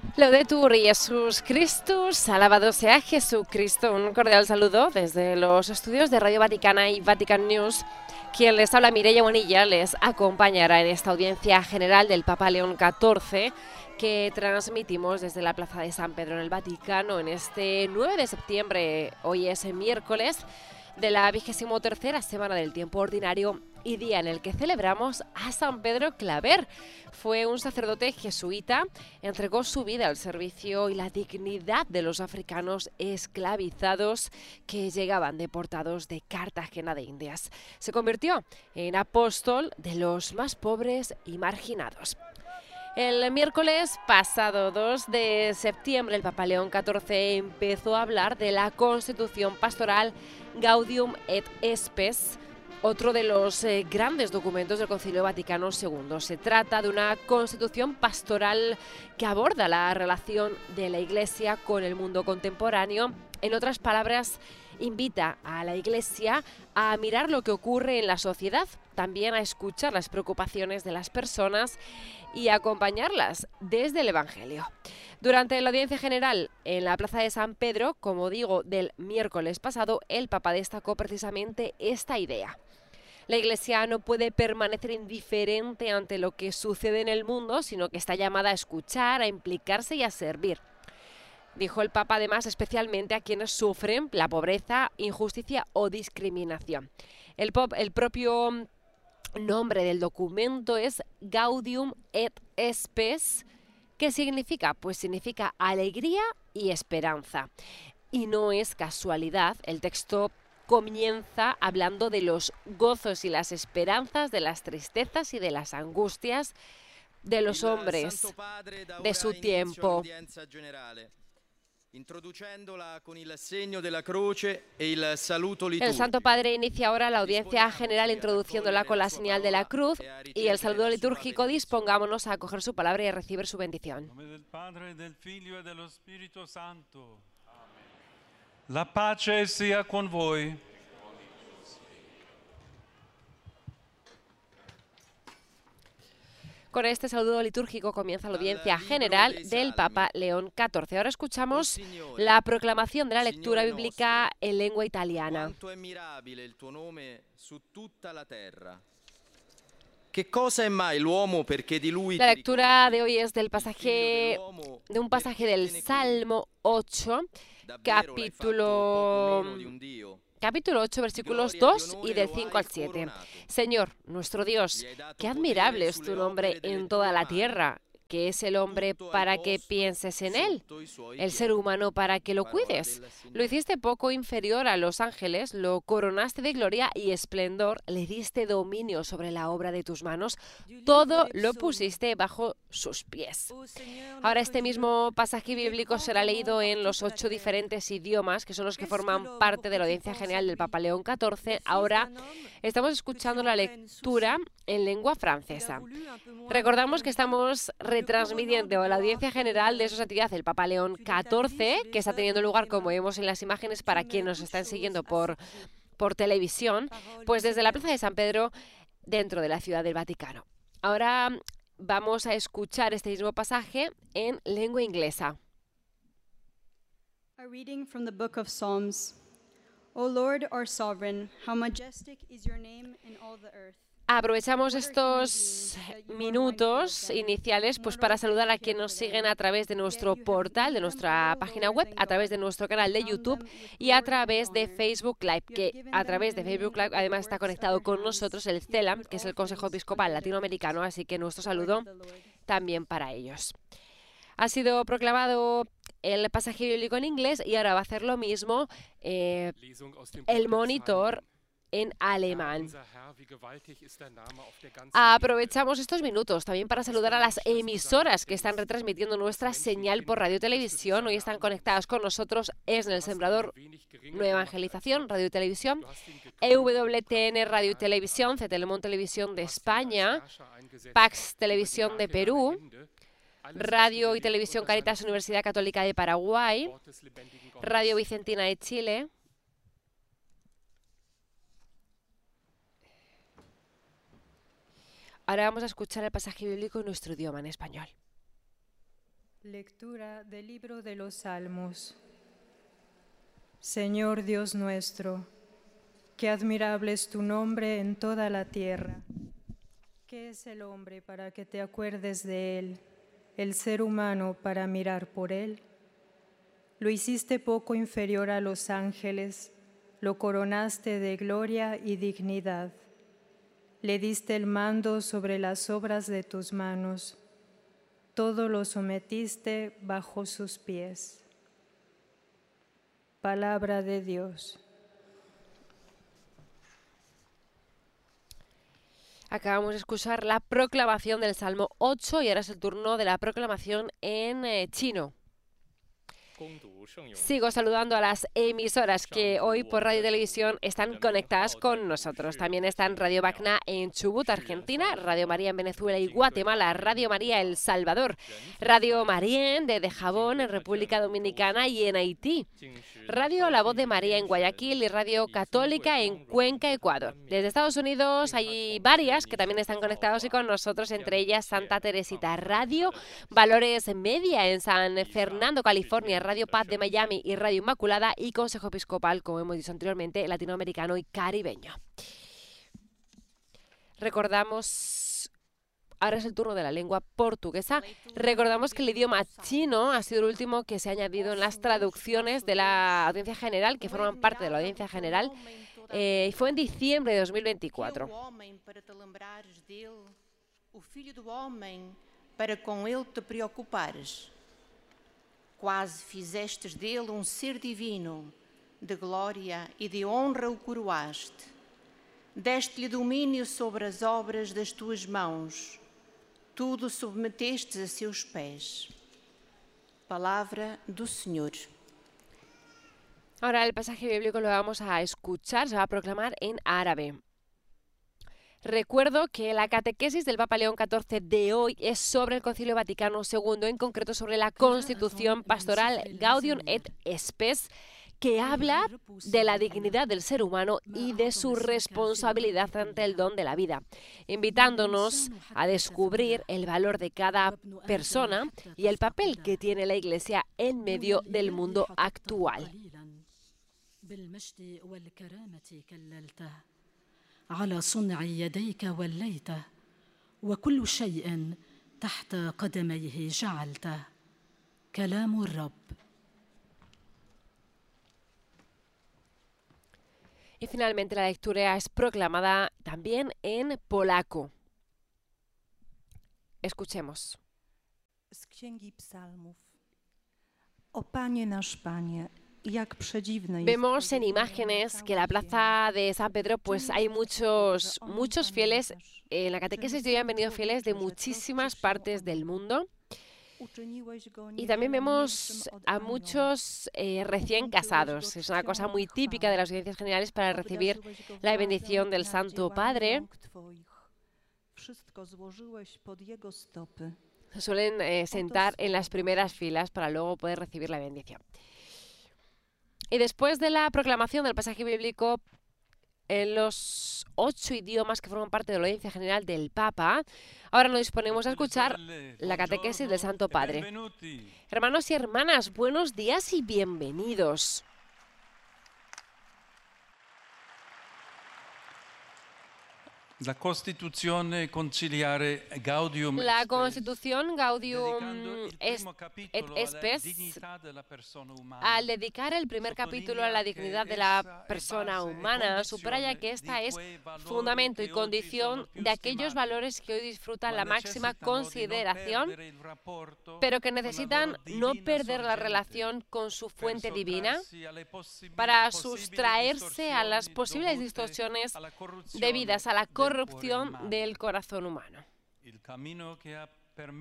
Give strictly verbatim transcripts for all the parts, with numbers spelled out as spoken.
Laudetur Jesus Christus, alabado sea Jesucristo. Un cordial saludo desde los estudios de Radio Vaticana y Vatican News. Quien les habla, Mireia Bonilla, les acompañará en esta audiencia general del Papa León catorce que transmitimos desde la Plaza de San Pedro en el Vaticano en este nueve de septiembre. Hoy es miércoles de la vigésimo tercera semana del tiempo ordinario y día en el que celebramos a San Pedro Claver. Fue un sacerdote jesuita, entregó su vida al servicio y la dignidad de los africanos esclavizados que llegaban deportados de Cartagena de Indias. Se convirtió en apóstol de los más pobres y marginados. El miércoles pasado dos de septiembre el Papa León catorce empezó a hablar de la Constitución Pastoral Gaudium et Spes, otro de los eh, grandes documentos del Concilio Vaticano segundo. Se trata de una constitución pastoral que aborda la relación de la Iglesia con el mundo contemporáneo. En otras palabras, invita a la Iglesia a mirar lo que ocurre en la sociedad, también a escuchar las preocupaciones de las personas y a acompañarlas desde el Evangelio. Durante la audiencia general en la Plaza de San Pedro, como digo, del miércoles pasado, el Papa destacó precisamente esta idea. La Iglesia no puede permanecer indiferente ante lo que sucede en el mundo, sino que está llamada a escuchar, a implicarse y a servir. Dijo el Papa, además, especialmente a quienes sufren la pobreza, injusticia o discriminación. El, pop, el propio nombre del documento es Gaudium et Spes. ¿Qué significa? Pues significa alegría y esperanza. Y no es casualidad, el texto comienza hablando de los gozos y las esperanzas, de las tristezas y de las angustias de los hombres de su tiempo. El Santo Padre inicia ahora la audiencia general introduciéndola con la señal de la cruz y el saludo litúrgico. Dispongámonos a acoger su palabra y a recibir su bendición. La pace sia con voi. Con este saludo litúrgico comienza la audiencia general del Papa León catorce. Ahora escuchamos la proclamación de la lectura bíblica en lengua italiana. La lectura de hoy es del pasaje, de un pasaje del Salmo ocho, capítulo... Capítulo ocho, versículos dos y del cinco al siete. Señor, nuestro Dios, qué admirable es tu nombre en toda la tierra. ¿Qué es el hombre para que pienses en él? El ser humano para que lo cuides. Lo hiciste poco inferior a los ángeles, lo coronaste de gloria y esplendor, le diste dominio sobre la obra de tus manos, todo lo pusiste bajo sus pies. Ahora este mismo pasaje bíblico será leído en los ocho diferentes idiomas que son los que forman parte de la audiencia general del Papa León catorce. Ahora estamos escuchando la lectura en lengua francesa. Recordamos que estamos retransmitiendo la audiencia general de su santidad el Papa León catorce, que está teniendo lugar, como vemos en las imágenes, para quienes nos están siguiendo por, por televisión, pues desde la Plaza de San Pedro, dentro de la Ciudad del Vaticano. Ahora vamos a escuchar este mismo pasaje en lengua inglesa. A reading from the book of Psalms. O Lord, our sovereign, how majestic is your name in all the earth. Aprovechamos estos minutos iniciales pues para saludar a quienes nos siguen a través de nuestro portal, de nuestra página web, a través de nuestro canal de YouTube y a través de Facebook Live, que a través de Facebook Live además está conectado con nosotros el CELAM, que es el Consejo Episcopal Latinoamericano, así que nuestro saludo también para ellos. Ha sido proclamado el pasaje bíblico en inglés y ahora va a hacer lo mismo eh, el monitor en alemán. Aprovechamos estos minutos también para saludar a las emisoras que están retransmitiendo nuestra señal por radio y televisión. Hoy están conectadas con nosotros en El Sembrador Nueva Evangelización, Radio y Televisión, E W T N Radio y Televisión, C Telemón Televisión de España, Pax Televisión de Perú, Radio y Televisión Caritas Universidad Católica de Paraguay, Radio Vicentina de Chile, Ahora vamos a escuchar el pasaje bíblico en nuestro idioma, en español. Lectura del libro de los Salmos. Señor Dios nuestro, qué admirable es tu nombre en toda la tierra. ¿Qué es el hombre para que te acuerdes de él, el ser humano para mirar por él? Lo hiciste poco inferior a los ángeles, lo coronaste de gloria y dignidad. Le diste el mando sobre las obras de tus manos. Todo lo sometiste bajo sus pies. Palabra de Dios. Acabamos de escuchar la proclamación del Salmo ocho y ahora es el turno de la proclamación en eh, chino. Sigo saludando a las emisoras que hoy por radio y televisión están conectadas con nosotros. También están Radio Bacna en Chubut, Argentina, Radio María en Venezuela y Guatemala, Radio María El Salvador, Radio María de Dajabón en República Dominicana y en Haití, Radio La Voz de María en Guayaquil y Radio Católica en Cuenca, Ecuador. Desde Estados Unidos hay varias que también están conectadas y con nosotros, entre ellas Santa Teresita Radio, Valores Media en San Fernando, California, Radio Paz de Miami y Radio Inmaculada y Consejo Episcopal, como hemos dicho anteriormente, latinoamericano y caribeño. Recordamos, ahora es el turno de la lengua portuguesa, recordamos que el idioma chino ha sido el último que se ha añadido en las traducciones de la Audiencia General, que forman parte de la Audiencia General, eh, y fue en diciembre de dos mil veinticuatro. Quase fizestes dele um ser divino, de glória e de honra o coroaste. Deste-lhe domínio sobre as obras das tuas mãos. Tudo submetestes a seus pés. Palabra do Senhor. Ahora el pasaje bíblico lo vamos a escuchar, se va a proclamar en árabe. Recuerdo que la catequesis del Papa León catorce de hoy es sobre el Concilio Vaticano segundo, en concreto sobre la Constitución Pastoral Gaudium et Spes, que habla de la dignidad del ser humano y de su responsabilidad ante el don de la vida, invitándonos a descubrir el valor de cada persona y el papel que tiene la Iglesia en medio del mundo actual. على صنع يديك وليته وكل شيء تحت قدميه جعلته كلام الرب. Y finalmente la lectura es proclamada también en polaco. Escuchemos. Z Księgi Psalmów. O Panie nasz Panie, jak przedziwne jest. Vemos en imágenes que la plaza de San Pedro pues hay muchos, muchos fieles. En la catequesis de hoy han venido fieles de muchísimas partes del mundo. Y también vemos a muchos eh, recién casados. Es una cosa muy típica de las audiencias generales para recibir la bendición del Santo Padre. Se suelen eh, sentar en las primeras filas para luego poder recibir la bendición. Y después de la proclamación del pasaje bíblico en los ocho idiomas que forman parte de la audiencia general del Papa, ahora nos disponemos a escuchar la catequesis del Santo Padre. Hermanos y hermanas, buenos días y bienvenidos. La Constituzione conciliare Gaudium La Constitución Gaudium et Spes, al dedicar el primer capítulo a la dignidad de la persona humana, subraya que esta es fundamento y condición de aquellos valores que hoy disfrutan la máxima consideración, pero que necesitan no perder la relación con su fuente divina para sustraerse a las posibles distorsiones debidas a la corrupción corrupción del corazón humano. El camino que ha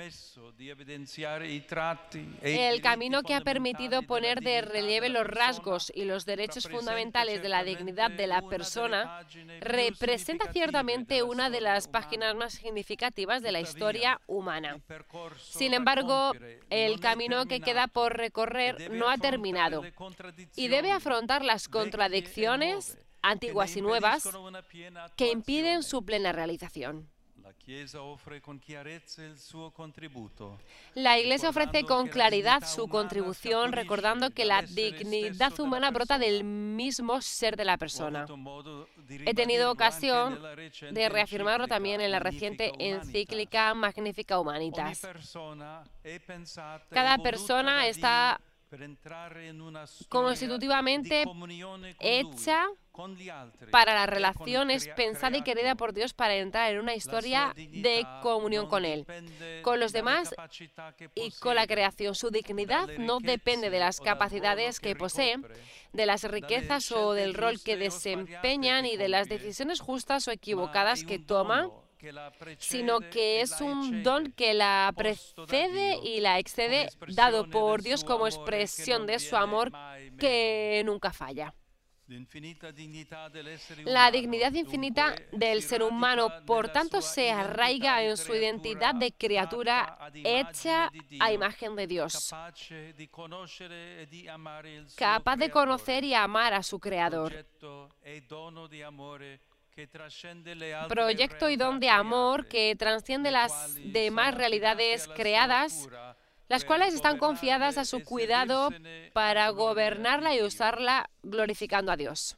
permitido poner de relieve los rasgos y los derechos fundamentales de la dignidad de la persona representa ciertamente una de las páginas más significativas de la historia humana. Sin embargo, el camino que queda por recorrer no ha terminado y debe afrontar las contradicciones antiguas y nuevas que impiden su plena realización. La Chiesa offre con chiarezza il suo contributo. La Iglesia ofrece con claridad su contribución, recordando que la dignidad humana brota del mismo ser de la persona. He tenido ocasión de reafirmarlo también en la reciente encíclica Magnificat Humanitas. Cada persona está constitutivamente hecha para la relación, es pensada y querida por Dios para entrar en una historia de comunión con Él, con los demás y con la creación. Su dignidad no depende de las capacidades que posee, de las riquezas o del rol que desempeña, ni de las decisiones justas o equivocadas que toma, sino que es un don que la precede y la excede, dado por Dios como expresión de su amor que nunca falla. La dignidad infinita del ser humano, por tanto, se arraiga en su identidad de criatura hecha a imagen de Dios, capaz de conocer y amar a su Creador. Proyecto y don de amor que trasciende las demás realidades creadas, las cuales están confiadas a su cuidado para gobernarla y usarla glorificando a Dios.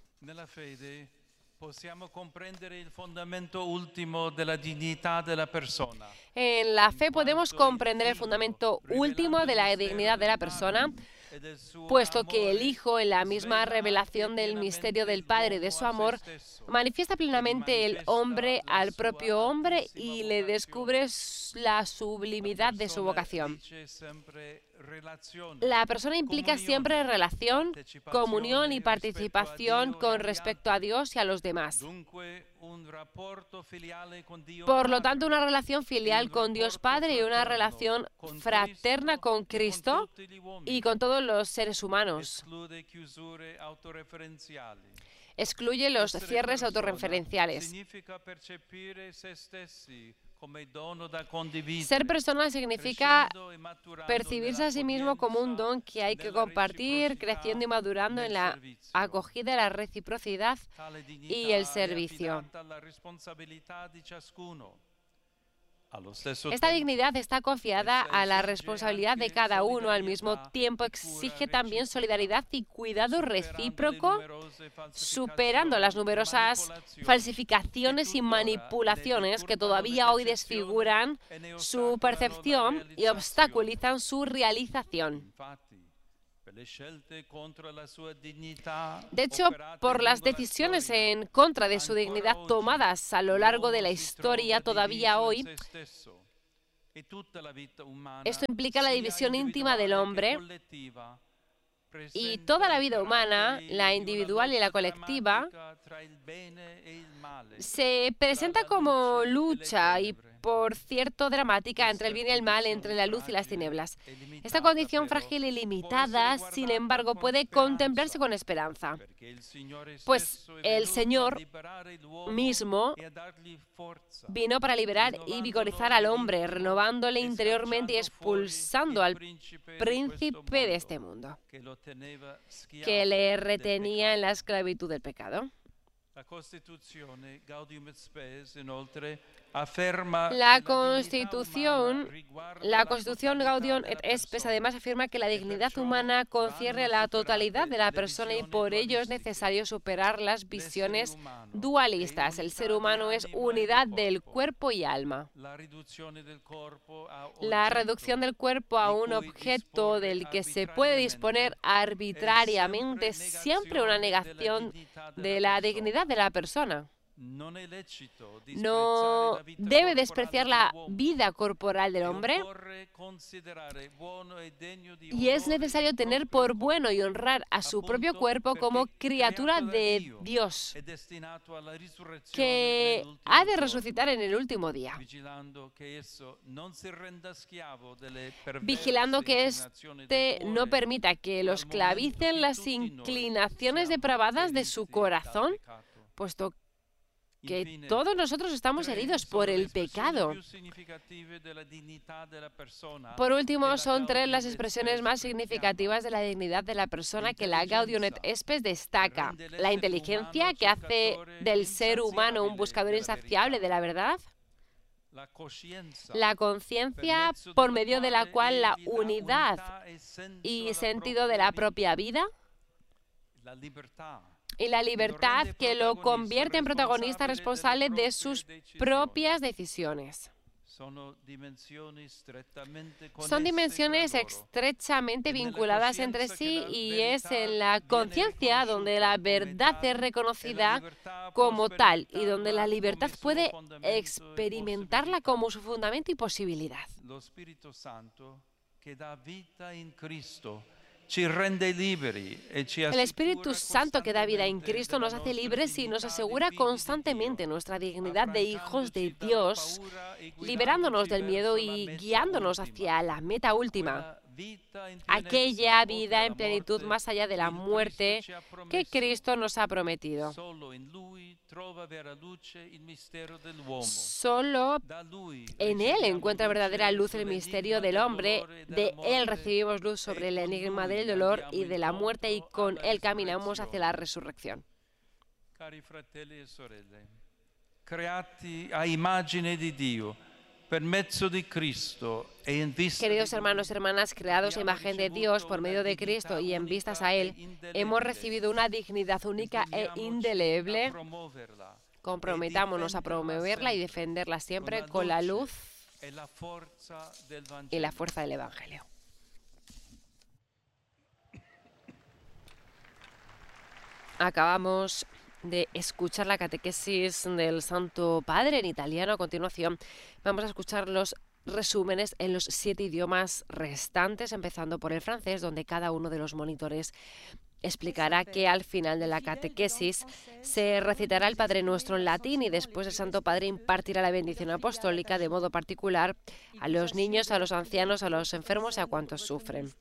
En la fe podemos comprender el fundamento último de la dignidad de la persona, puesto que el Hijo, en la misma revelación del misterio del Padre y de su amor, manifiesta plenamente el hombre al propio hombre y le descubre la sublimidad de su vocación. La persona implica siempre relación, comunión y participación con respecto a Dios y a los demás. Por lo tanto, una relación filial con Dios Padre y una relación fraterna con Cristo y con todos los seres humanos. Excluye los cierres autorreferenciales. Ser persona significa percibirse a sí mismo como un don que hay que compartir, creciendo y madurando en la acogida, la reciprocidad y el servicio. Esta dignidad está confiada a la responsabilidad de cada uno, al mismo tiempo exige también solidaridad y cuidado recíproco, superando las numerosas falsificaciones y manipulaciones que todavía hoy desfiguran su percepción y obstaculizan su realización. De hecho, por las decisiones en contra de su dignidad tomadas a lo largo de la historia, todavía hoy, esto implica la división íntima del hombre y toda la vida humana, la individual y la colectiva, se presenta como lucha y, por cierto, dramática entre el bien y el mal, entre la luz y las tinieblas. Esta condición frágil y limitada, sin embargo, puede contemplarse con esperanza, pues el Señor mismo vino para liberar y vigorizar al hombre, renovándole interiormente y expulsando al príncipe de este mundo, que le retenía en la esclavitud del pecado. La Constitución, la Constitución Gaudium et Spes además afirma que la dignidad humana concierne a la totalidad de la persona y por ello es necesario superar las visiones dualistas. El ser humano es unidad del cuerpo y alma. La reducción del cuerpo a un objeto del que se puede disponer arbitrariamente es siempre una negación de la dignidad de la persona. No debe despreciar la vida corporal del hombre y es necesario tener por bueno y honrar a su propio cuerpo como criatura de Dios, que ha de resucitar en el último día, vigilando que éste no permita que lo esclavicen las inclinaciones depravadas de su corazón, puesto que todos nosotros estamos heridos por el pecado. Por último, son tres las expresiones más significativas de la dignidad de la persona que la Gaudium et Spes destaca: la inteligencia, que hace del ser humano un buscador insaciable de la verdad; La conciencia por medio de la cual la unidad y sentido de la propia vida y la libertad que lo convierte en protagonista responsable de sus propias decisiones. Son dimensiones estrechamente vinculadas entre sí y es en la conciencia donde la verdad es reconocida como tal y donde la libertad puede experimentarla como su fundamento y posibilidad. El Espíritu Santo que da vida en Cristo nos hace libres y nos asegura constantemente nuestra dignidad de hijos de Dios, liberándonos del miedo y guiándonos hacia la meta última, aquella vida en plenitud más allá de la muerte que Cristo nos ha prometido. Solo en Él encuentra verdadera luz el misterio del hombre, de Él recibimos luz sobre el enigma del dolor y de la muerte y con Él caminamos hacia la resurrección. Creati a immagine di Dio, per mezzo di Cristo e in vista Queridos hermanos y hermanas, creados a imagen de Dios por medio de Cristo y en vistas a Él, hemos recibido una dignidad única e indeleble. Comprometámonos a promoverla y defenderla siempre con la luz y la fuerza del Evangelio. Acabamos de escuchar la catequesis del Santo Padre en italiano. A continuación vamos a escuchar los resúmenes en los siete idiomas restantes, empezando por el francés, donde cada uno de los monitores explicará que al final de la catequesis se recitará el Padre Nuestro en latín y después el Santo Padre impartirá la bendición apostólica de modo particular a los niños, a los ancianos, a los enfermos y a cuantos sufren.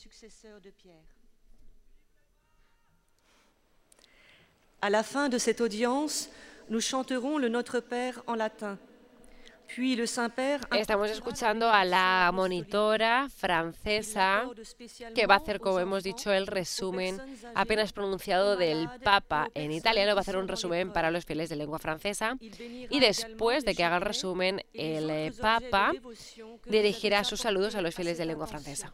À la fin de cette audience, nous chanterons le Notre Père en latin. Puis le Saint-Père. Estamos escuchando a la monitora francesa que va a hacer, como hemos dicho, el resumen apenas pronunciado del Papa en italiano. Va a hacer un resumen para los fieles de lengua francesa y después de que haga el resumen, el Papa dirigirá sus saludos a los fieles de lengua francesa.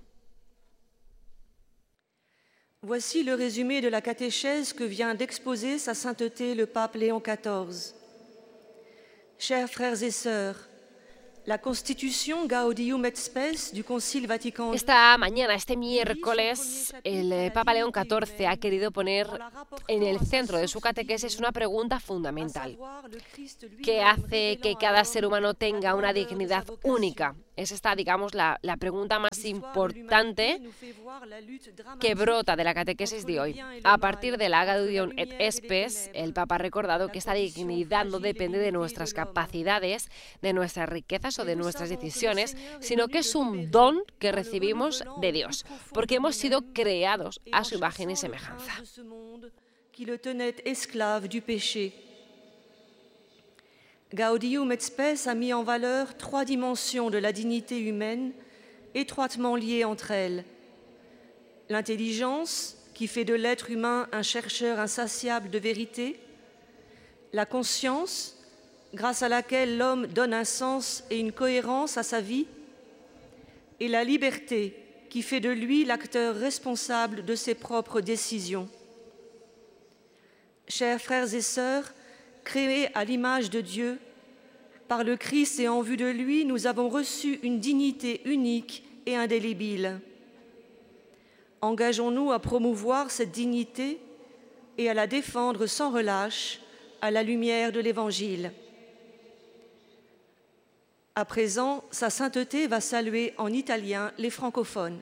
Voici le résumé de la catéchèse que vient d'exposer Sa Sainteté le Pape Léon quatorze. Chers frères et sœurs, la Constitution Gaudium et Spes du Concile Vatican. Esta mañana, este miércoles, el Papa León catorce ha querido poner en el centro de su catequesis una pregunta fundamental que hace que cada ser humano tenga una dignidad única. Es esta, digamos, la, la pregunta más importante que brota de la catequesis de hoy. A partir de la Gaudium et Spes, el Papa ha recordado que esta dignidad no depende de nuestras capacidades, de nuestras riquezas o de nuestras decisiones, sino que es un don que recibimos de Dios, porque hemos sido creados a su imagen y semejanza. Gaudium et Spes a mis en valeur trois dimensions de la dignité humaine étroitement liées entre elles. L'intelligence, qui fait de l'être humain un chercheur insatiable de vérité. La conscience, grâce à laquelle l'homme donne un sens et une cohérence à sa vie. Et la liberté, qui fait de lui l'acteur responsable de ses propres décisions. Chers frères et sœurs, créés à l'image de Dieu, par le Christ et en vue de lui, nous avons reçu une dignité unique et indélébile. Engageons-nous à promouvoir cette dignité et à la défendre sans relâche à la lumière de l'Évangile. À présent, Sa Sainteté va saluer en italien les francophones.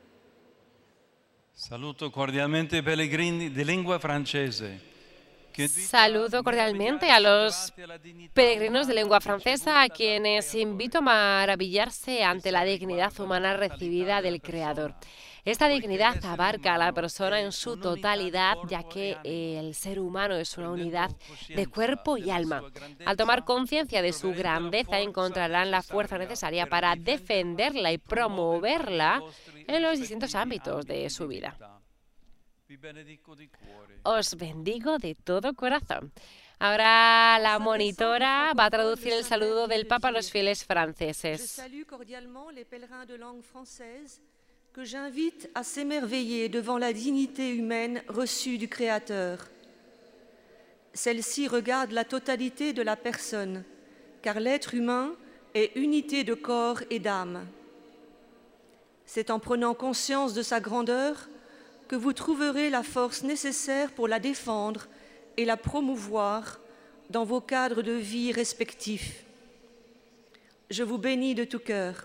Saluto cordialmente i pellegrini di lingua francese. Saludo cordialmente a los peregrinos de lengua francesa, a quienes invito a maravillarse ante la dignidad humana recibida del Creador. Esta dignidad abarca a la persona en su totalidad, ya que el ser humano es una unidad de cuerpo y alma. Al tomar conciencia de su grandeza, encontrarán la fuerza necesaria para defenderla y promoverla en los distintos ámbitos de su vida. Os bendigo de todo corazón. Ahora la monitora va a traducir el saludo del Papa a los fieles Je franceses. salue cordialement les pèlerins de langue française que j'invite à s'émerveiller devant la dignité humaine reçue du Créateur. Celle-ci regarde la totalité de la personne, car l'être humain est unité de corps et d'âme. C'est en prenant conscience de sa grandeur que vous trouverez la force nécessaire pour la défendre et la promouvoir dans vos cadres de vie respectifs. Je vous bénis de tout cœur.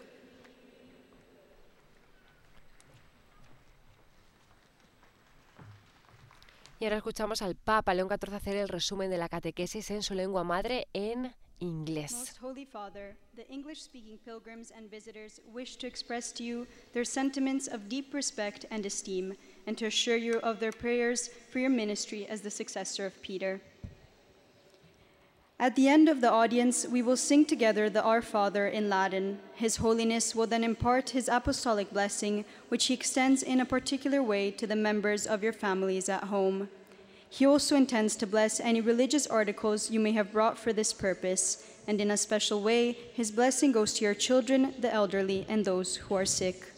Y ahora escuchamos al Papa León catorce hacer el resumen de la catequesis en su lengua madre en inglés. Most Holy Father, the English-speaking pilgrims and visitors wish to express to you their sentiments of deep respect and esteem, and to assure you of their prayers for your ministry as the successor of Peter. At the end of the audience, we will sing together the Our Father in Latin. His Holiness will then impart his apostolic blessing, which he extends in a particular way to the members of your families at home. He also intends to bless any religious articles you may have brought for this purpose, and in a special way, his blessing goes to your children, the elderly, and those who are sick.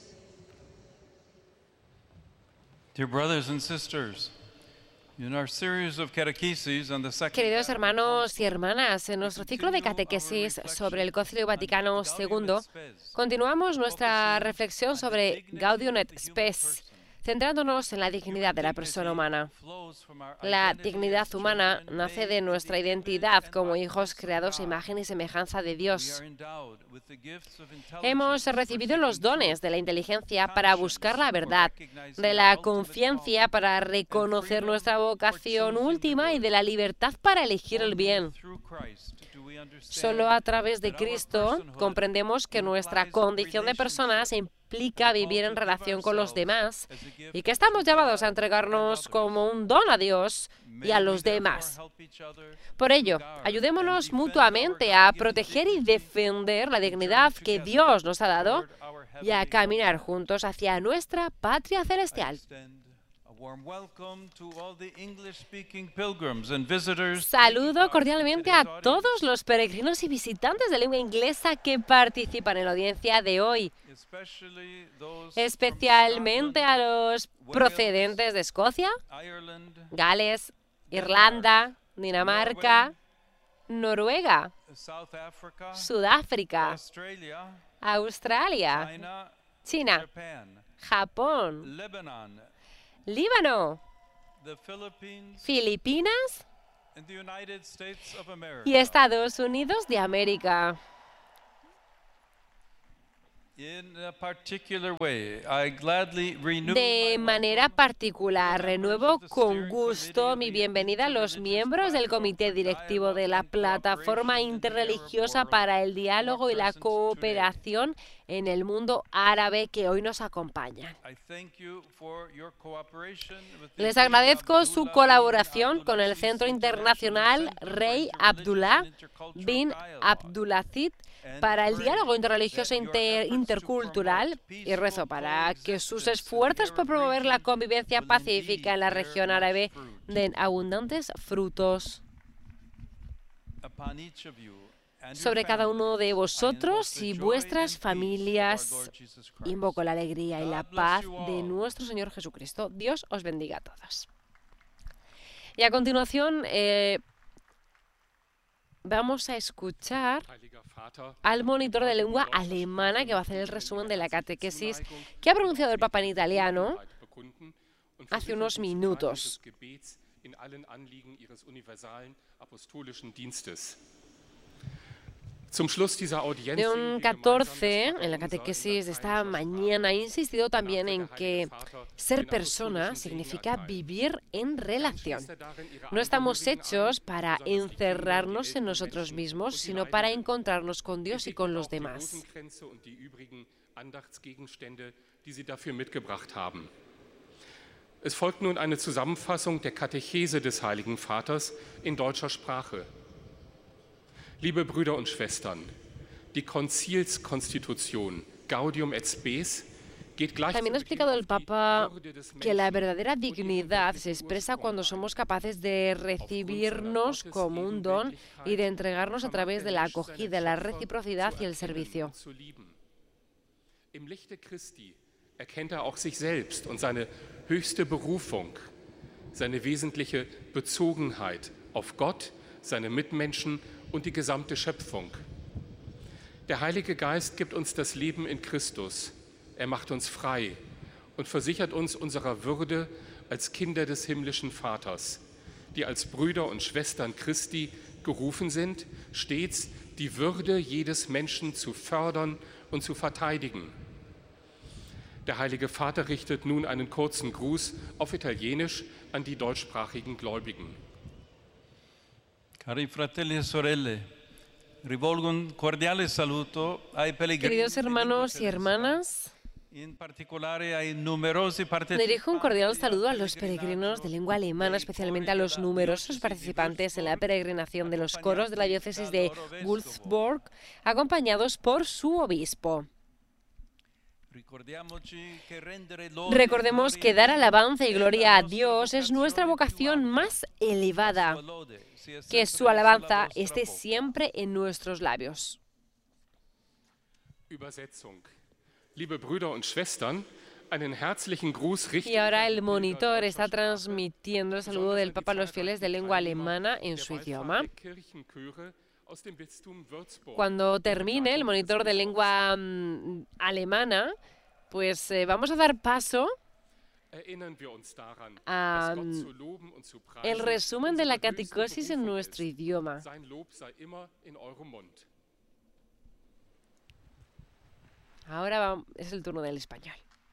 Dear brothers and sisters, in our series of catecheses on the second Queridos hermanos y hermanas, en nuestro ciclo de catequesis sobre el Concilio Vaticano segundo, continuamos nuestra reflexión sobre Gaudium et Spes, centrándonos en la dignidad de la persona humana. La dignidad humana nace de nuestra identidad como hijos creados a imagen y semejanza de Dios. Hemos recibido los dones de la inteligencia para buscar la verdad, de la conciencia para reconocer nuestra vocación última y de la libertad para elegir el bien. Solo a través de Cristo comprendemos que nuestra condición de personas implica vivir en relación con los demás y que estamos llamados a entregarnos como un don a Dios y a los demás. Por ello, ayudémonos mutuamente a proteger y defender la dignidad que Dios nos ha dado y a caminar juntos hacia nuestra patria celestial. Saludo cordialmente a todos los peregrinos y visitantes de lengua inglesa que participan en la audiencia de hoy, especialmente a los procedentes de Escocia, Gales, Irlanda, Dinamarca, Noruega, Sudáfrica, Australia, China, Japón, Líbano, Filipinas y Estados Unidos de América. De manera particular, renuevo con gusto mi bienvenida a los miembros del Comité Directivo de la Plataforma Interreligiosa para el Diálogo y la Cooperación en el Mundo Árabe que hoy nos acompañan. Les agradezco su colaboración con el Centro Internacional Rey Abdullah bin Abdulaziz para el diálogo interreligioso inter intercultural y rezo para que sus esfuerzos por promover la convivencia pacífica en la región árabe den abundantes frutos. Sobre cada uno de vosotros y vuestras familias invoco la alegría y la paz de nuestro Señor Jesucristo. Dios os bendiga a todos. Y a continuación eh, vamos a escuchar al monitor de lengua alemana que va a hacer el resumen de la catequesis que ha pronunciado el Papa en italiano hace unos minutos. León catorce, en la catequesis de esta mañana, ha insistido también en que ser persona significa vivir en relación. No estamos hechos para encerrarnos en nosotros mismos, sino para encontrarnos con Dios y con los demás. Es folgt nun eine Zusammenfassung der Katechese des Heiligen Vaters in deutscher Sprache. Liebe Brüder und Schwestern, die Konzilskonstitution Gaudium et Spes También ha explicado el Papa que la verdadera dignidad se expresa cuando somos capaces de recibirnos como un don y de entregarnos a través de la acogida, la reciprocidad y el servicio. Im Lichte Christi erkennt er auch sich selbst und seine höchste Berufung, seine wesentliche Bezogenheit auf Gott, seine Mitmenschen und die gesamte Schöpfung. Der Heilige Geist gibt uns das Leben in Christus. Er macht uns frei und versichert uns unserer Würde als Kinder des himmlischen Vaters, die als Brüder und Schwestern Christi gerufen sind, stets die Würde jedes Menschen zu fördern und zu verteidigen. Der Heilige Vater richtet nun einen kurzen Gruß auf Italienisch an die deutschsprachigen Gläubigen. Cari fratelli e sorelle, rivolgo un cordiale saluto ai pellegrini. Queridos hermanos y hermanas, In particolare ai numerosi dirijo un cordial saludo a los peregrinos de lengua alemana, especialmente a los numerosos participantes en la peregrinación de los coros de la diócesis de Würzburg, acompañados por su obispo. Recordemos que dar alabanza y gloria a Dios es nuestra vocación más elevada, que su alabanza esté siempre en nuestros labios. Übersetzung. Liebe Brüder und Schwestern, einen herzlichen Gruß richten. Y ahora el monitor está transmitiendo el saludo del Papa a los fieles de lengua alemana en su idioma. Cuando termine el monitor de lengua um, alemana, pues eh, vamos a dar paso a um, el resumen de la catequesis en nuestro idioma. Ahora va, es el turno del español.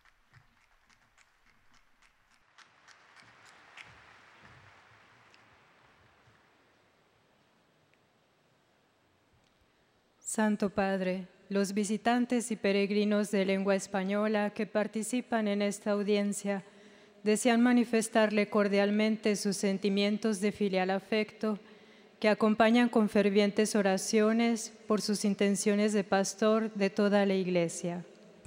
Santo Padre, los visitantes y peregrinos de lengua española que participan en esta audiencia desean manifestarle cordialmente sus sentimientos de filial afecto que acompañan con fervientes oraciones por sus intenciones de pastor de toda la Iglesia.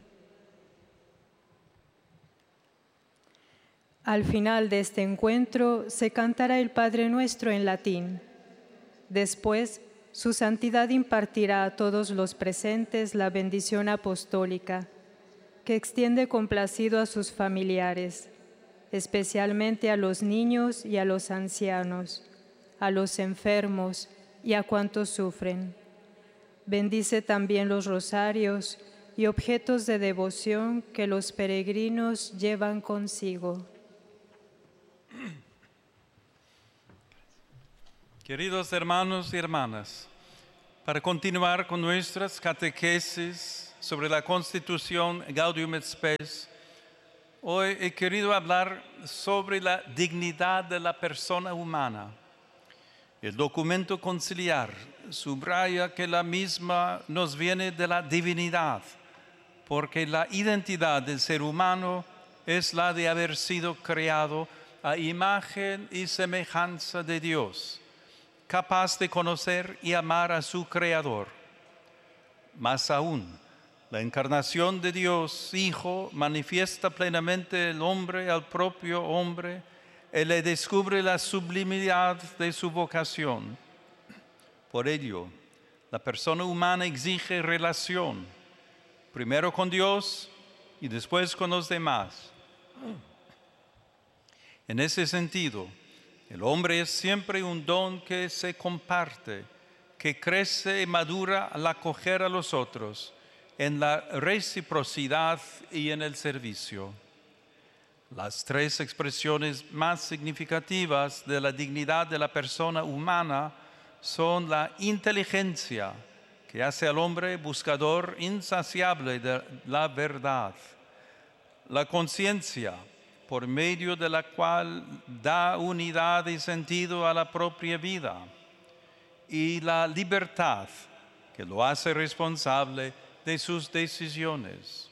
Al final de este encuentro se cantará el Padre Nuestro en latín. Después, Su Santidad impartirá a todos los presentes la bendición apostólica, que extiende complacido a sus familiares, especialmente a los niños y a los ancianos, a los enfermos y a cuantos sufren. Bendice también los rosarios y objetos de devoción que los peregrinos llevan consigo. Queridos hermanos y hermanas, para continuar con nuestras catequesis sobre la Constitución Gaudium et Spes, hoy he querido hablar sobre la dignidad de la persona humana. El documento conciliar subraya que la misma nos viene de la divinidad, porque la identidad del ser humano es la de haber sido creado a imagen y semejanza de Dios, capaz de conocer y amar a su Creador. Más aún, la encarnación de Dios, Hijo, manifiesta plenamente el hombre al propio hombre y le descubre la sublimidad de su vocación. Por ello, la persona humana exige relación, primero con Dios y después con los demás. En ese sentido, el hombre es siempre un don que se comparte, que crece y madura al acoger a los otros en la reciprocidad y en el servicio. Las tres expresiones más significativas de la dignidad de la persona humana son la inteligencia, que hace al hombre buscador insaciable de la verdad, la conciencia, por medio de la cual da unidad y sentido a la propia vida, y la libertad, que lo hace responsable de sus decisiones.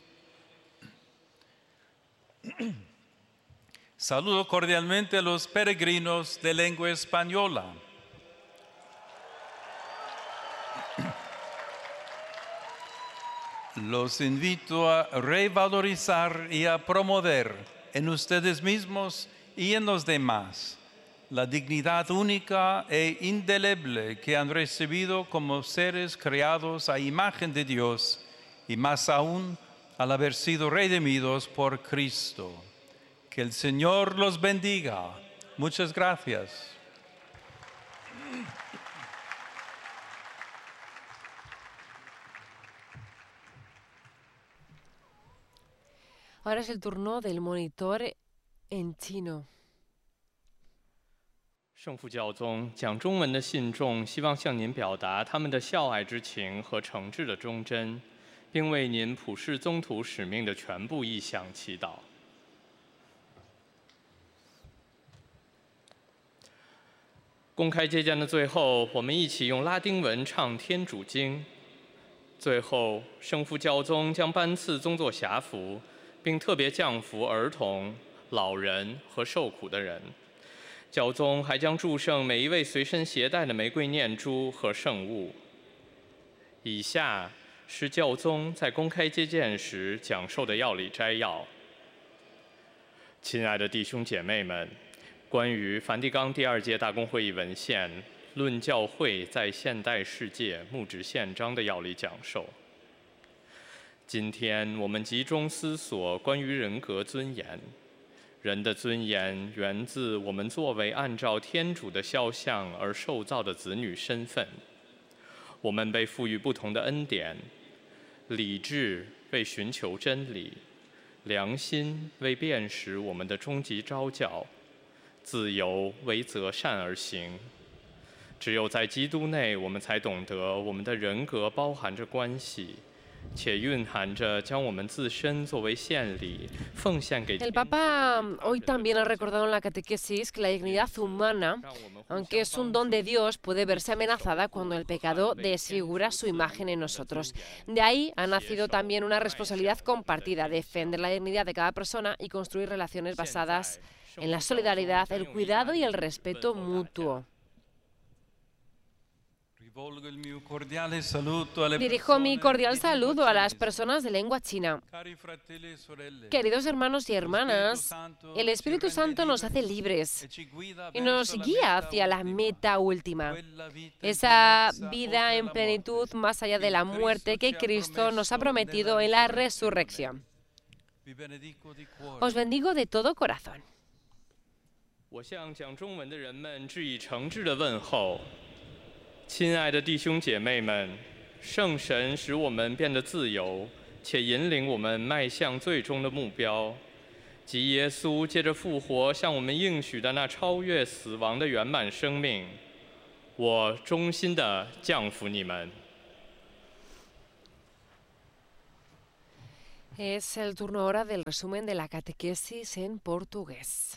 Saludo cordialmente a los peregrinos de lengua española. Los invito a revalorizar y a promover en ustedes mismos y en los demás la dignidad única e indeleble que han recibido como seres creados a imagen de Dios y más aún al haber sido redimidos por Cristo. Que el Señor los bendiga. Muchas gracias. Ahora es el turno del monitor en chino. 圣父教宗讲中文的信众希望向您表达他们的孝爱之情和诚挚的忠贞，并为您普世宗徒使命的全部意向祈祷。公开接见的最后，我们一起用拉丁文唱天主经。最后，圣父教宗将颁赐宗座辖服，并特别降服儿童、老人和受苦的人。 教宗还将祝圣每一位随身携带的玫瑰念珠和圣物。以下是教宗在公开接见时讲授的要理摘要。亲爱的弟兄姐妹们，关于梵蒂冈第二届大公会议文献《论教会在现代世界牧职宪章》的要理讲授。今天我们集中思索关于人格尊严。 人的尊严源自我们作为按照天主的肖像而受造的子女身份。我们被赋予不同的恩典：理智为寻求真理，良心为辨识我们的终极召叫，自由为择善而行。只有在基督内，我们才懂得我们的人格包含着关系。 El Papa hoy también ha recordado en la catequesis que la dignidad humana, aunque es un don de Dios, puede verse amenazada cuando el pecado desfigura su imagen en nosotros. De ahí ha nacido también una responsabilidad compartida, defender la dignidad de cada persona y construir relaciones basadas en la solidaridad, el cuidado y el respeto mutuo. Dirijo mi cordial saludo a las personas de lengua china. Queridos hermanos y hermanas, el Espíritu Santo nos hace libres y nos guía hacia la meta última, esa vida en plenitud más allá de la muerte que Cristo nos ha prometido en la resurrección. Os bendigo de todo corazón. 亲爱的弟兄姐妹们，圣神使我们变得自由，且引领我们迈向最终的目标，即耶稣借着复活向我们应许的那超越死亡的圆满生命。我衷心地降服你们。 Es el turno ahora del resumen de la catequesis en portugués.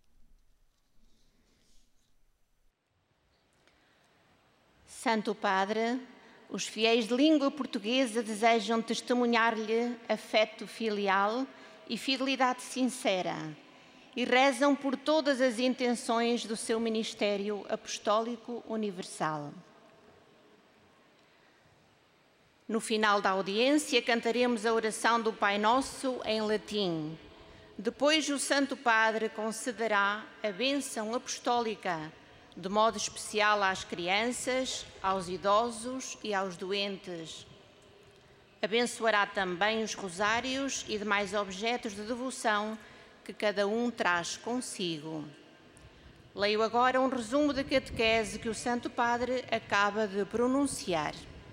Santo Padre, os fiéis de língua portuguesa desejam testemunhar-lhe afeto filial e fidelidade sincera e rezam por todas as intenções do seu ministério apostólico universal. No final da audiência, cantaremos a oração do Pai Nosso em latim. Depois, o Santo Padre concederá a bênção apostólica, de modo especial às crianças, aos idosos e aos doentes. Abençoará também os rosários e demais objetos de devoção que cada um traz consigo. Leio agora um resumo da catequese que o Santo Padre acaba de pronunciar.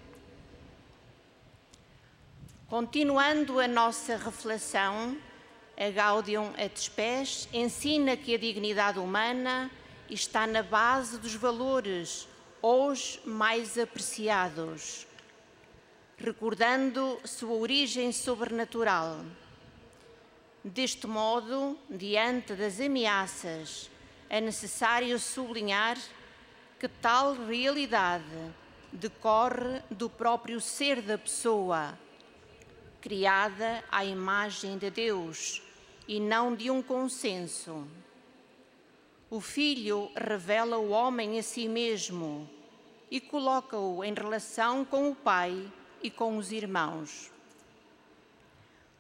Continuando a nossa reflexão, a Gaudium et Spes ensina que a dignidade humana está na base dos valores hoje mais apreciados, recordando sua origem sobrenatural. Deste modo, diante das ameaças, é necessário sublinhar que tal realidade decorre do próprio ser da pessoa, criada à imagem de Deus e não de um consenso. O Filho revela o homem a si mesmo e coloca-o em relação com o Pai e com os irmãos.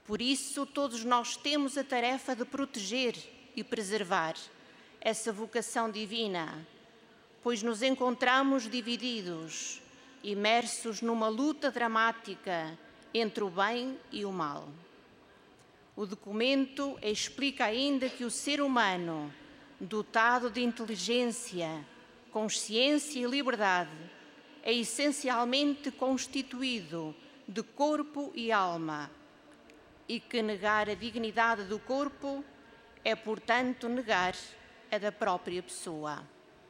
Por isso, todos nós temos a tarefa de proteger e preservar essa vocação divina, pois nos encontramos divididos, imersos numa luta dramática entre o bem e o mal. O documento explica ainda que o ser humano, dotado de inteligência, consciência e liberdade, é essencialmente constituído de corpo e alma, e que negar a dignidade do corpo é, portanto, negar a da própria pessoa.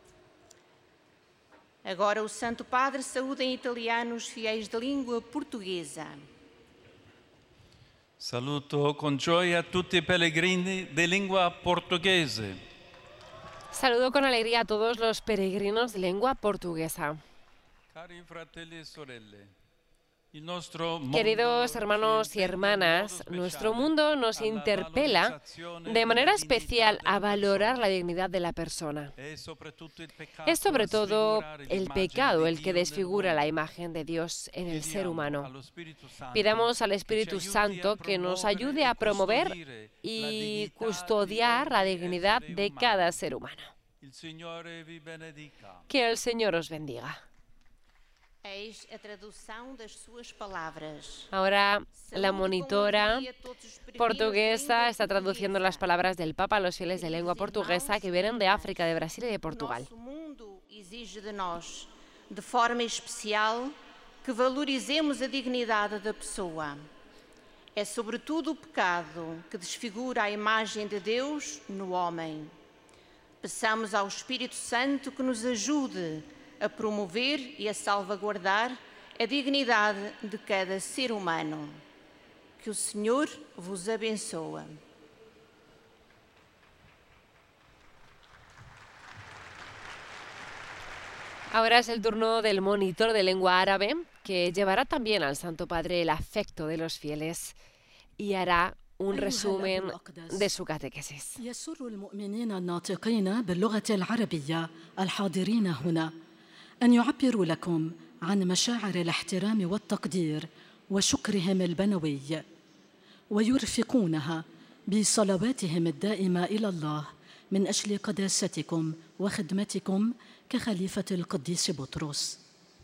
Agora o Santo Padre saúda em italiano os fiéis de língua portuguesa. Saluto con gioia tutti i pellegrini di lingua portoghese. Saludo con alegría a todos los peregrinos de lengua portuguesa. Cari fratelli e sorelle, il nostro Queridos hermanos y hermanas, nuestro mundo nos interpela de manera especial a valorar la dignidad de la persona. Es sobre todo el pecado el que desfigura la imagen de Dios en el ser humano. Pidamos al Espíritu Santo que nos ayude a promover y custodiar la dignidad de cada ser humano. Que el Señor os bendiga. Ahora la monitora portuguesa está traduciendo las palabras del Papa a los fieles de lengua portuguesa que vienen de África, de Brasil y de Portugal. Nosso mundo exige de nós, de forma especial, que valorizemos a dignidade da pessoa. É sobretudo o pecado que desfigura a imagem de Deus no homem. Peçamos ao Espírito Santo que nos ajude a promover e a salvaguardar a dignidade de cada ser humano. Que o Senhor vos abençoe. Ahora es el turno del monitor de lengua árabe, que llevará también al Santo Padre el afecto de los fieles y hará un resumen de su catequesis. أن يعبروا لكم عن مشاعر الاحترام والتقدير وشكرهم البنوي ويرفقونها بصلواتهم الدائمة إلى الله من أجل قداستكم وخدمتكم كخليفة القديس بطرس.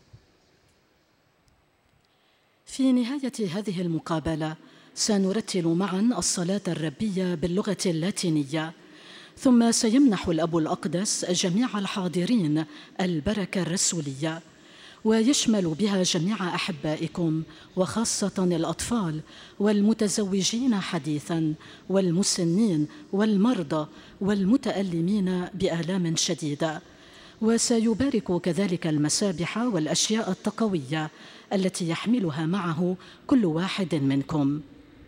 في نهاية هذه المقابلة سنرتل معا الصلاة الربية باللغة اللاتينية، ثم سيمنح الأب الأقدس جميع الحاضرين البركة الرسولية، ويشمل بها جميع أحبائكم وخاصة الأطفال والمتزوجين حديثاً والمسنين والمرضى والمتألمين بآلام شديدة، وسيبارك كذلك المسابح والأشياء التقوية التي يحملها معه كل واحد منكم.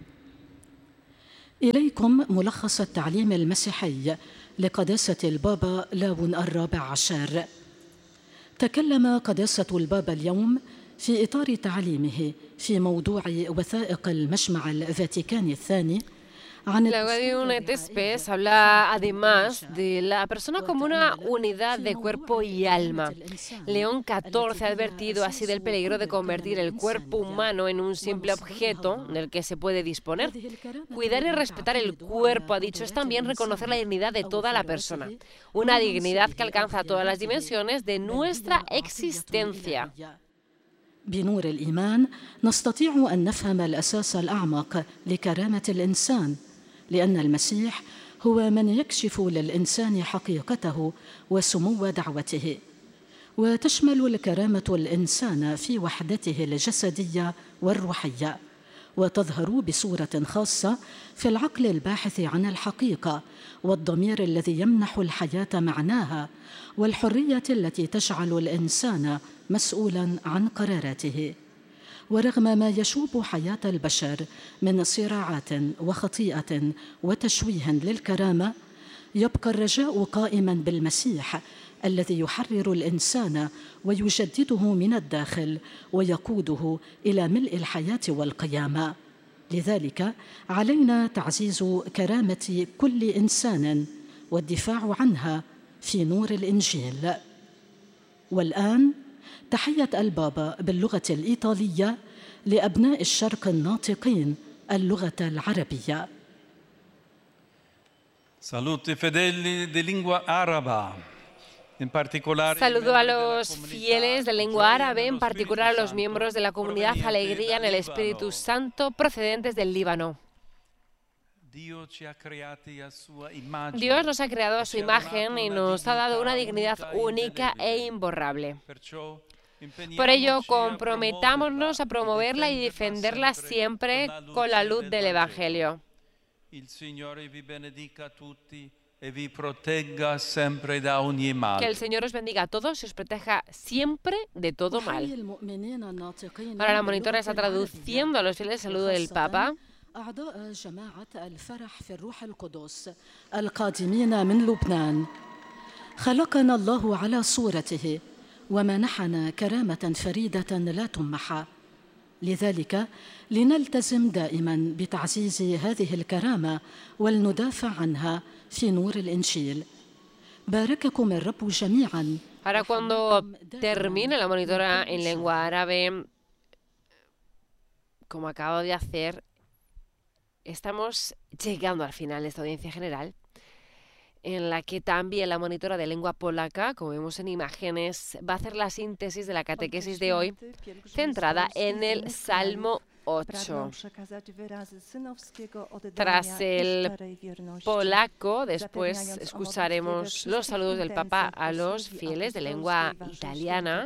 إليكم ملخص التعليم المسيحي لقداسة البابا لاون الرابع عشر. تكلم قداسة البابا اليوم في إطار تعليمه في موضوع وثائق المجمع الفاتيكاني الثاني. La Gaudium et Spes habla además de la persona como una unidad de cuerpo y alma. León catorce ha advertido así del peligro de convertir el cuerpo humano en un simple objeto del que se puede disponer. Cuidar y respetar el cuerpo, ha dicho, es también reconocer la dignidad de toda la persona. Una dignidad que alcanza todas las dimensiones de nuestra existencia. بنور الإيمان نستطيع أن نفهم الأساس الأعمق لكرامة الإنسان، لأن المسيح هو من يكشف للإنسان حقيقته وسمو دعوته، وتشمل الكرامة الإنسان في وحدته الجسدية والروحية، وتظهر بصورة خاصة في العقل الباحث عن الحقيقة والضمير الذي يمنح الحياة معناها والحرية التي تجعل الإنسان مسؤولاً عن قراراته. ورغم ما يشوب حياة البشر من صراعات وخطيئة وتشويه للكرامة، يبقى الرجاء قائماً بالمسيح الذي يحرر الإنسان ويجدده من الداخل ويقوده إلى ملء الحياة والقيامة. لذلك علينا تعزيز كرامة كل إنسان والدفاع عنها في نور الإنجيل. والآن تحية البابا باللغة الإيطالية لأبناء الشرق الناطقين اللغة العربية. Saluti fedeli di lingua araba. Saludo a los fieles de lengua árabe, en particular a los miembros de la comunidad Alegría en el Espíritu Santo procedentes del Líbano. Dios nos ha creado a su imagen y nos ha dado una dignidad única e imborrable. Por ello, comprometámonos a promoverla y defenderla siempre con la luz del Evangelio. Que el Señor os bendiga a todos y os proteja siempre de todo mal. Ahora la monitora está traduciendo a los fieles el saludo del Papa. أعضاء جماعة الفرح في الروح القدس القادمين من لبنان. خلقنا الله على صورته ومنحنا كرامة فريدة لا تمحى. لذلك لنلتزم دائما بتعزيز هذه الكرامة ولندافع عنها في نور الإنجيل. بارككم الرب جميعا. Ahora cuando termine la monitora en lengua árabe, como acabo de hacer, estamos llegando al final de esta audiencia general, en la que también la monitora de lengua polaca, como vemos en imágenes, va a hacer la síntesis de la catequesis de hoy, centrada en el Salmo ocho. Tras el polaco, después escucharemos los saludos del Papa a los fieles de lengua italiana.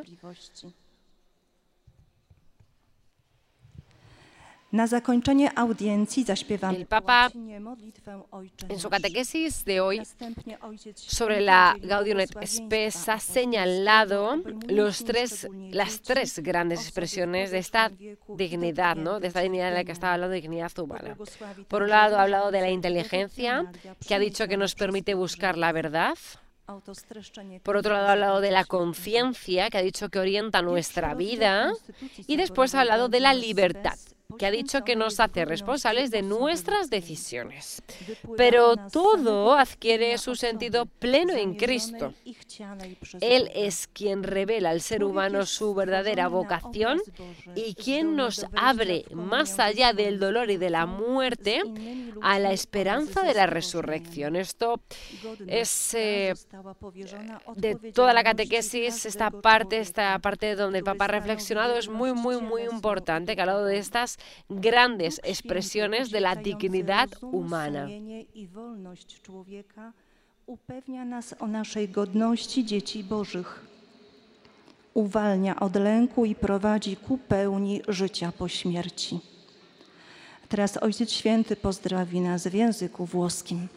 El Papa, en su catequesis de hoy sobre la Gaudium et Spes, ha señalado los tres, las tres grandes expresiones de esta dignidad, ¿no? De esta dignidad de la que estaba hablando, de dignidad humana. Por un lado, ha hablado de la inteligencia, que ha dicho que nos permite buscar la verdad. Por otro lado, ha hablado de la conciencia, que ha dicho que orienta nuestra vida. Y después ha hablado de la libertad, que ha dicho que nos hace responsables de nuestras decisiones. Pero todo adquiere su sentido pleno en Cristo. Él es quien revela al ser humano su verdadera vocación y quien nos abre más allá del dolor y de la muerte a la esperanza de la resurrección. Esto es eh, de toda la catequesis, esta parte, esta parte donde el Papa ha reflexionado, es muy, muy, muy importante, que ha hablado de estas grandes expresiones de la dignidad humana. Upewnia nas o naszej godności dzieci Bożych. Uwalnia od lęku i prowadzi ku pełni życia po śmierci. Teraz Ojciec Święty pozdrowi nas w języku włoskim.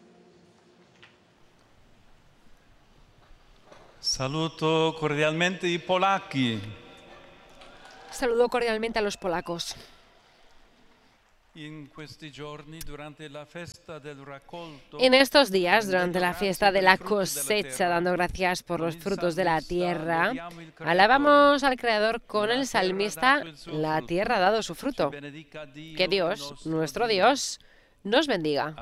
Saluto cordialmente i polacchi. Saludo cordialmente a los polacos. En estos días, durante la fiesta de la cosecha, dando gracias por los frutos de la tierra, alabamos al Creador con el salmista: la tierra ha dado su fruto. Que Dios, nuestro Dios, nos bendiga.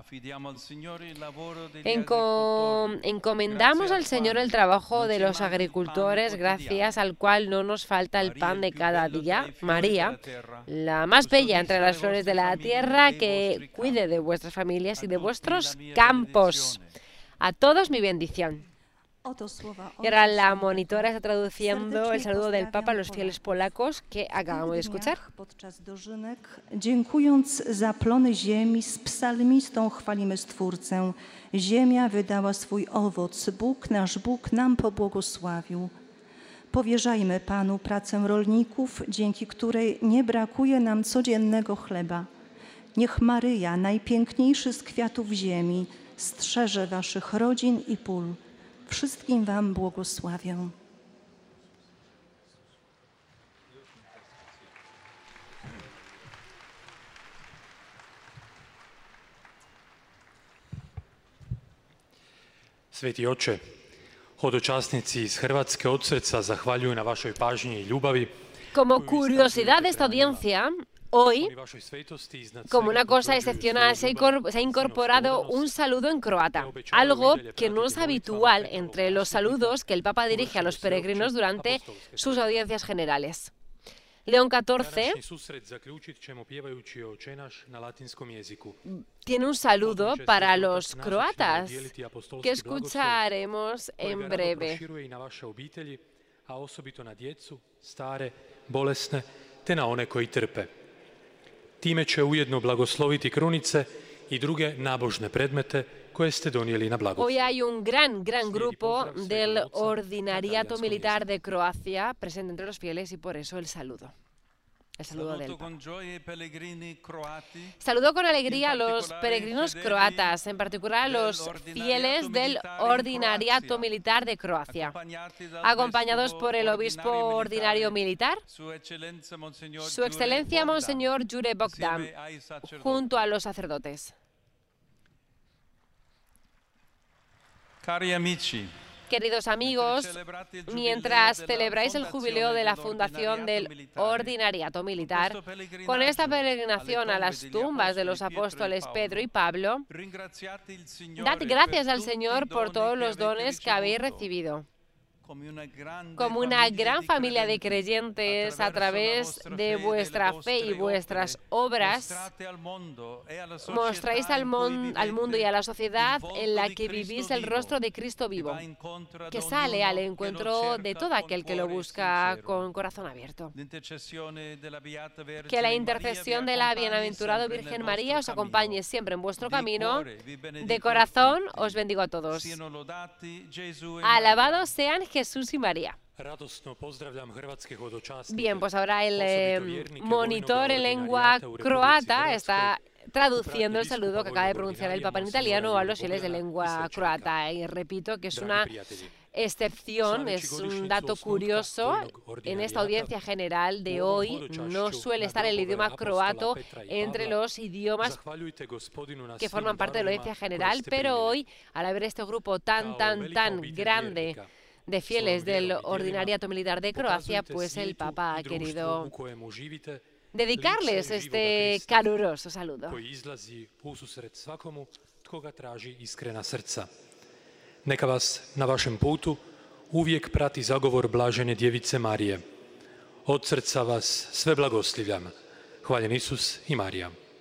Enco encomendamos al Señor el trabajo de los agricultores, gracias al cual no nos falta el pan de cada día. María, la más bella entre las flores de la tierra, que cuide de vuestras familias y de vuestros campos. A todos mi bendición. Y ahora la monitora está traduciendo el saludo del Papa a los fieles polacos que acabamos de escuchar. Dziękując za plony ziemi, z psalmistą chwalimy Stwórcę. Ziemia wydała swój owoc, Bóg, nasz Bóg, nam pobłogosławił. Powierzajmy Panu pracę rolników, dzięki której nie brakuje nam codziennego chleba. Niech Maryja, najpiękniejszy z kwiatów ziemi, strzeże waszych rodzin i pól. Wszystkim wam błogosławię. Sveti oče, hodočasnici iz Hrvatske od srca zahvaljuju na vašoj pažnji i ljubavi. Como curiosidad de esta audiencia, hoy, como una cosa excepcional, se ha incorporado un saludo en croata, algo que no es habitual entre los saludos que el Papa dirige a los peregrinos durante sus audiencias generales. León catorce tiene un saludo para los croatas que escucharemos en breve. A osobito na djecu, stare, bolesne, te na one koji trpe. Time će ujedno blagosloviti krunice i druge nabožne predmete koje ste donijeli na blagoslov. Hoy hay un gran, gran grupo del Ordinariato Militar de Croacia presente entre los fieles y por eso el saludo. El saludo del Papa. Saludo con alegría a los peregrinos croatas, en particular a los fieles del Ordinariato Militar de Croacia, acompañados por el obispo ordinario militar, Su Excelencia Monseñor Jure Bogdan, junto a los sacerdotes. Cari amici, Queridos amigos, mientras celebráis el jubileo de la fundación del Ordinariato Militar, con esta peregrinación a las tumbas de los apóstoles Pedro y Pablo, dad gracias al Señor por todos los dones que habéis recibido. Como una gran familia de creyentes, a través de vuestra fe y vuestras obras, mostráis al, mon al mundo y a la sociedad en la que vivís el rostro de Cristo vivo, que sale al encuentro de todo aquel que lo busca con corazón abierto. Que la intercesión de la bienaventurada Virgen María os acompañe siempre en vuestro camino. De corazón os bendigo a todos. Alabados sean Jesús y María. Bien, pues ahora el eh, monitor en lengua croata está traduciendo el saludo que acaba de pronunciar el Papa en italiano a los fieles de lengua croata. Y repito que es una excepción, es un dato curioso. En esta audiencia general de hoy no suele estar el idioma croato entre los idiomas que forman parte de la audiencia general, pero hoy, al haber este grupo tan, tan, tan grande de fieles del Ordinariato Militar de Croacia, pues el Papa ha querido dedicarles este caluroso saludo. Neka vas na vašem putu uvijek prati zagovor blažene djevice Marije. Od srca vas sve blagoslivljam. Hvaljen Isus i Marija.